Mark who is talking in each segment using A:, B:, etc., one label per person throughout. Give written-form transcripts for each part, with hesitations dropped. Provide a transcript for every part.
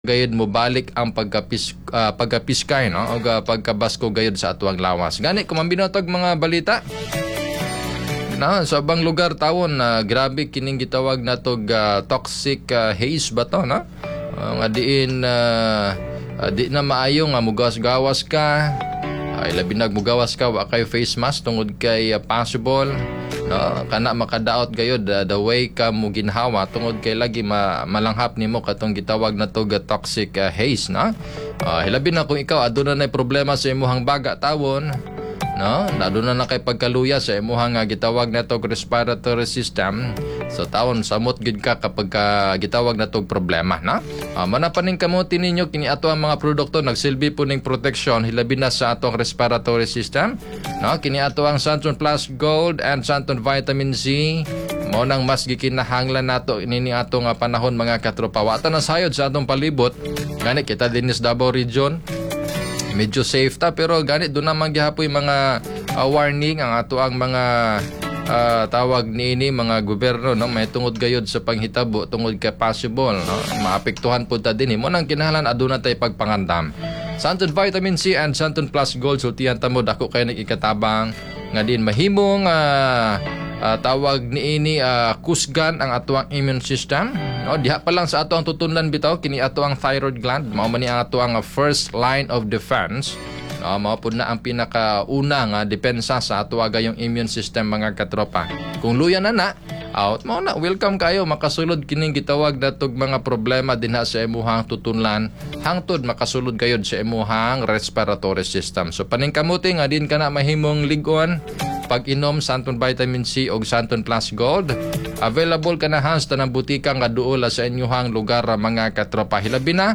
A: gayud mo balik ang pagkapiskay no o pagkabasko gayud sa atuang lawas gani kung mambinotog mga balita na sa abang lugar tawon na grabe kining gitawag natog toxic haze ba to no nga diin di na maayo nga mugawas-gawas ka ay labi nagmugawas ka wa kay face mask tungod kay possible no kana makadaot gayud the way ka mo ginhawa tungod kay lagi malanghap nimo katong gitawag na to toxic haze no hilabi na kung ikaw aduna nay problema sa imong baga tawon no aduna na kay pagkaluya sa imong gitawag na to respiratory system so tawon samot gid ka kapag gitawag na to problema no manapaning kamuti ninyo kini ato ang mga produkto nagsilbi po ning protection hilabi na sa atong respiratory system no kini ato ang Santon Plus Gold and Santon Vitamin C mo nang mas gikinahanglan nato ini atong panahon mga katropa wata na sayod sa atong palibot gani kita dinis Davao region medyo safe ta pero gani doon naman gihapoy mga warning ang ato ang mga tawag niini mga gobyerno no may tungod gayud sa panghitabo tungod kay possible no maapektuhan pud ta dinhi mo nang kinahanglan aduna tay pagpangandam Santon Vitamin C and Santon Plus Gold sultihan ta mo dako kay nagikatabang nga din mahimong tawag niini kusgan ang atuang immune system no diha pa lang sa ato ang tutunlan bitaw kini ato ang thyroid gland mao man ni ang ato ang first line of defense no mao pud na ang pinakauna nga depensa sa ato gayong immune system mga katropa kung luya na out mao na welcome kayo makasulod kining gitawag natog mga problema dinha sa imuhang tutunlan hangtod makasulod kayo sa imuhang respiratory system so paningkamuti nga din kana mahimong ligon pag-inom Santon Vitamin C o Santon Plus Gold. Available ka na hans tanang butika nga duol sa inyong lugar mga katropa. Hilabi na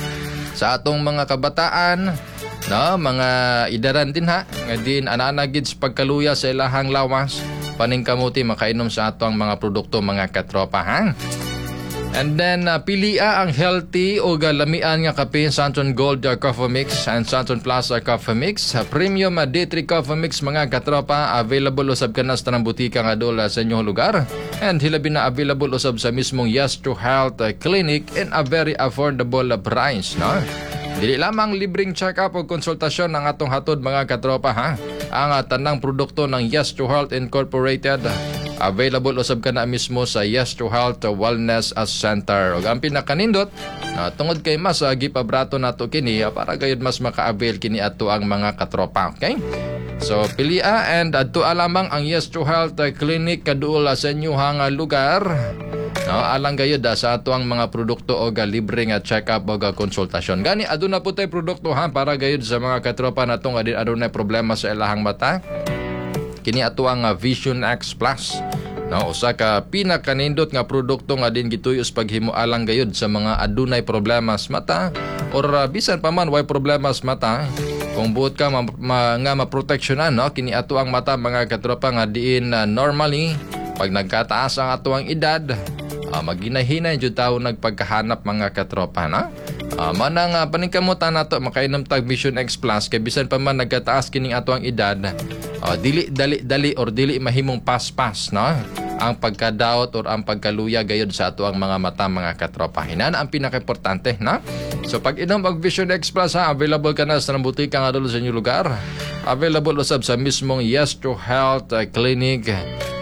A: sa atong mga kabataan, no, mga idaran din ha, nga din ananagid sa pagkaluya sa ilahang lawas. Paningkamuti makainom sa atong mga produkto mga katropa ha. And then pilia ang healthy o lamian nga kape Santon Gold Coffee Mix and Santon Plus Coffee Mix. Premium D3 Coffee Mix mga katropa available usab kanas tanang butika nga dola sa inyong lugar. And hilabi na available usab sa mismong Yes to Health Clinic in a very affordable price, no? Dili lamang libreng check-up o konsultasyon ang atong hatod mga katropa ha. Ang tanang produkto ng Yes to Health Incorporated available usab ka na mismo sa Yes to Health Wellness Center. Ug ang pinakanindot tungod kay mas gipabrato nato kini para gayud mas maka-avail kini ato ang mga katropa. Okay? So pilia and adto lamang ang Yes to Health Clinic kaduol sa inyong lugar. No, alang gayud sa ato ang mga produkto o libre nga check-up o konsultasyon. Gani aduna po tay produkto ha para gayud sa mga katropa natong adunay problema sa ilahang mata. Kini ato ang Vision X Plus. No, usa ka pinakanindot nga produkto nga din gituyos paghimo alang gayud sa mga adunay problema sa mata or bisan pa man way problema sa mata. Kung buot ka nga maproteksyonan no kini ato ang mata mga katropa nga diin normally pag nagkataas ang ato ang edad maginahinay jud tawo nagpagkahanap mga katropa na. Manang paningkamutan nato makainom tag Vision X Plus kay bisan pa man nagkataas kining ato ang edad dili dali or dili mahimong paspas no ang pagkadaot or ang pagkaluya gayud sa ato ang mga mata mga katropa hinan ang pinakaimportante na so pag inom og Vision X Plus available ka na sa butika nga dulo sa inyong lugar available usab sa mismong Yes to Health Clinic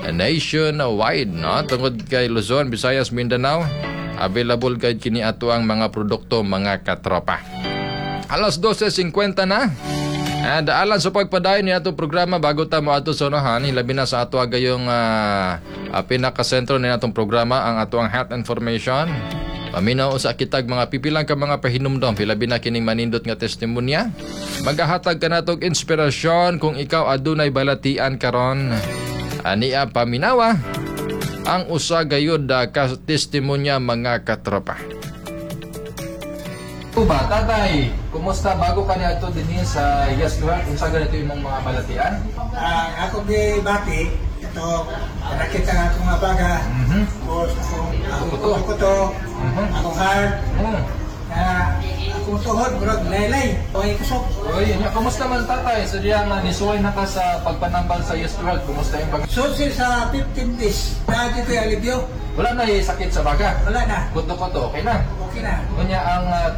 A: nationwide no tungod kay Luzon, Visayas, Mindanao available kay kini ato ang mga produkto mga katropa. Alas 12:50 na. And alang sa pagpadayon ni ato programa bago ta mo ato sa unahan hilabi na sa ato gayong pinakasentro ni atong programa ang ato ang health information. Paminaw sa kitag mga pipilang ka mga pahinumdom hilabi na kining manindot nga testimonya. Magahatag ka natog inspirasyon kung ikaw adunay balatian karon. Ania paminawa ang usa gayud ka testimonya mga katropa. Ba, tatay, kumusta bago ka niya ito din sa Yes to Health? Unsa ganito imong mga balatian?
B: Ako di bati, ito, nakita nga akong abaga, akong kuto, akong heart, akong tuhod, burag, laylay, okay kusok.
A: Uy, kumusta man tatay? So diya nga nisuway na ka sa pagpanambal sa Yes to Health, kumusta yung
B: Susi sa 15 days, dati ko yung alibyo.
A: Wala na sakit sa baga?
B: Wala na.
A: Kuto-kuto, okay na?
B: Okay okay na.
A: Kunya ang